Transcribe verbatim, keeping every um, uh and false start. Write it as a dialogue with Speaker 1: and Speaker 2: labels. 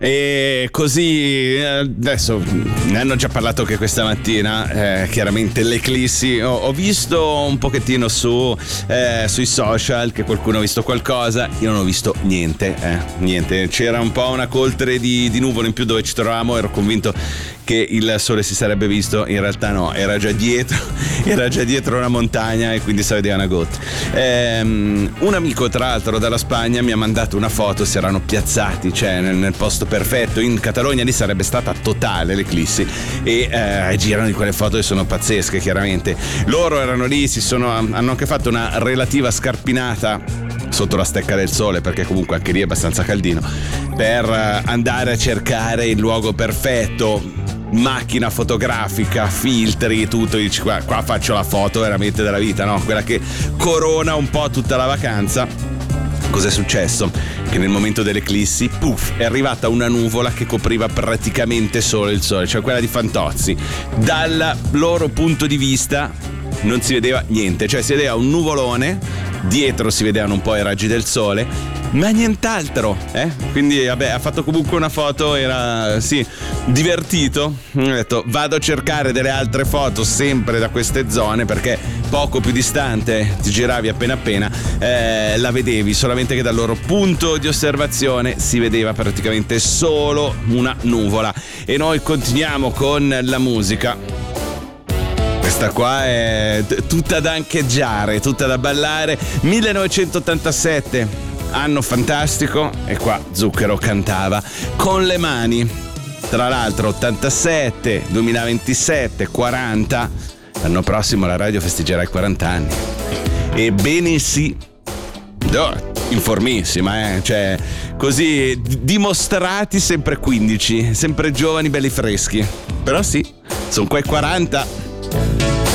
Speaker 1: E così adesso ne hanno già parlato anche questa mattina, eh, chiaramente l'eclissi. Ho, ho visto un pochettino su eh, sui social che qualcuno ha visto qualcosa, io non ho visto niente, eh, niente. C'era un po' una coltre di, di nuvole in più dove ci trovavamo, ero convinto che il sole si sarebbe visto, in realtà no, era già dietro, era già dietro una montagna e quindi si vedeva una goccia. Ehm, un amico tra l'altro dalla Spagna mi ha mandato una foto, si erano piazzati, cioè nel, nel posto perfetto, in Catalogna lì sarebbe stata totale l'eclissi e eh, girano di quelle foto che sono pazzesche chiaramente. Loro erano lì, si sono, hanno anche fatto una relativa scarpinata sotto la stecca del sole, perché comunque anche lì è abbastanza caldino, per andare a cercare il luogo perfetto, macchina fotografica, filtri, tutto, dici qua, qua faccio la foto veramente della vita, no? Quella che corona un po' tutta la vacanza. Cos'è successo? Che nel momento dell'eclissi, puff, è arrivata una nuvola che copriva praticamente solo il sole, cioè quella di Fantozzi. Dal loro punto di vista non si vedeva niente, cioè si vedeva un nuvolone, dietro si vedevano un po' i raggi del sole, ma nient'altro, eh? Quindi vabbè, ha fatto comunque una foto, era sì, divertito. Ho detto vado a cercare delle altre foto sempre da queste zone, perché poco più distante ti giravi appena appena eh, la vedevi, solamente che dal loro punto di osservazione si vedeva praticamente solo una nuvola. E noi continuiamo con la musica. Questa qua è t- tutta da ancheggiare, tutta da ballare. millenovecentottantasette, anno fantastico, e qua Zucchero cantava Con le mani. Tra l'altro ottantasette, duemilaventisette, quaranta, l'anno prossimo la radio festeggerà i quaranta anni. Ebbene sì, oh, informissima, eh? Cioè, così dimostrati sempre quindici, sempre giovani, belli freschi. Però sì, sono quei quaranta.